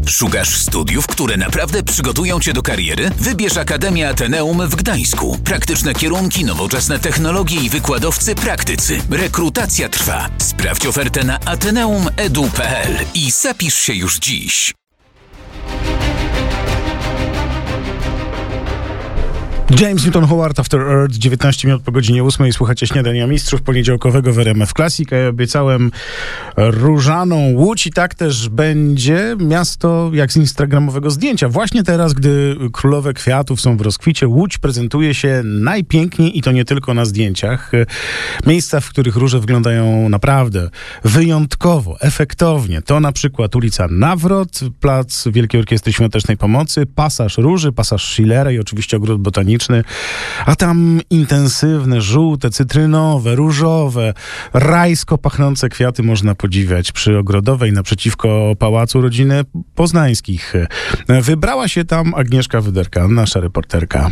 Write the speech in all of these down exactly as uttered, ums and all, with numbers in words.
Szukasz studiów, które naprawdę przygotują cię do kariery? Wybierz Akademię Ateneum w Gdańsku. Praktyczne kierunki, nowoczesne technologie i wykładowcy praktycy. Rekrutacja trwa. Sprawdź ofertę na ateneum kropka edu kropka pe el i zapisz się już dziś. James Newton Howard, After Earth, dziewiętnaście minut po godzinie ósmej. Słuchacie Śniadania Mistrzów poniedziałkowego w R M F Classic. Ja obiecałem różaną Łódź i tak też będzie. Miasto jak z instagramowego zdjęcia. Właśnie teraz, gdy królowe kwiatów są w rozkwicie, Łódź prezentuje się najpiękniej i to nie tylko na zdjęciach. Miejsca, w których róże wyglądają naprawdę wyjątkowo, efektownie. To na przykład ulica Nawrot, plac Wielkiej Orkiestry Świątecznej Pomocy, pasaż Róży, pasaż Schillera i oczywiście ogród botaniczny. A tam intensywne, żółte, cytrynowe, różowe, rajsko pachnące kwiaty można podziwiać przy Ogrodowej naprzeciwko Pałacu Rodziny Poznańskich. Wybrała się tam Agnieszka Wyderka, nasza reporterka.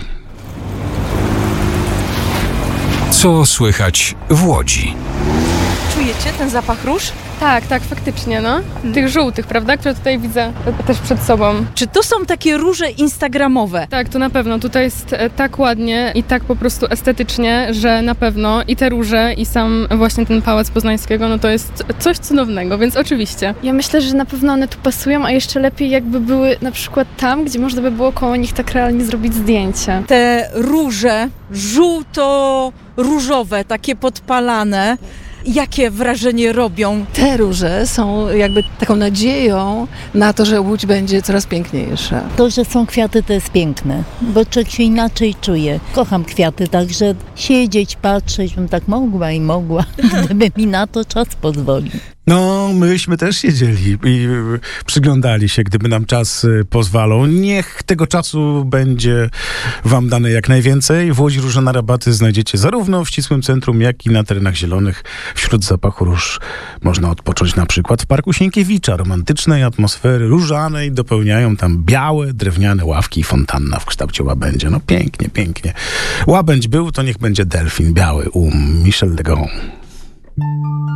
Co słychać w Łodzi? Czujecie ten zapach róż? Tak, tak, faktycznie, no. Tych żółtych, prawda, które tutaj widzę też przed sobą. Czy to są takie róże instagramowe? Tak, to na pewno. Tutaj jest tak ładnie i tak po prostu estetycznie, że na pewno i te róże, i sam właśnie ten Pałac Poznańskiego, no to jest coś cudownego, więc oczywiście. Ja myślę, że na pewno one tu pasują, a jeszcze lepiej jakby były na przykład tam, gdzie można by było koło nich tak realnie zrobić zdjęcie. Te róże żółto-różowe, takie podpalane, jakie wrażenie robią? Te róże są jakby taką nadzieją na to, że Łódź będzie coraz piękniejsza. To, że są kwiaty, to jest piękne, bo człowiek się inaczej czuje. Kocham kwiaty, także siedzieć, patrzeć bym tak mogła i mogła, gdyby mi na to czas pozwolił. No, myśmy też siedzieli i przyglądali się, gdyby nam czas pozwalał. Niech tego czasu będzie wam dane jak najwięcej. W Łodzi różane rabaty znajdziecie zarówno w ścisłym centrum, jak i na terenach zielonych. Wśród zapachu róż można odpocząć na przykład w Parku Sienkiewicza. Romantycznej atmosfery różanej dopełniają tam białe, drewniane ławki i fontanna w kształcie łabędzia. No pięknie, pięknie. Łabędź był, to niech będzie delfin biały u Michel Legrand.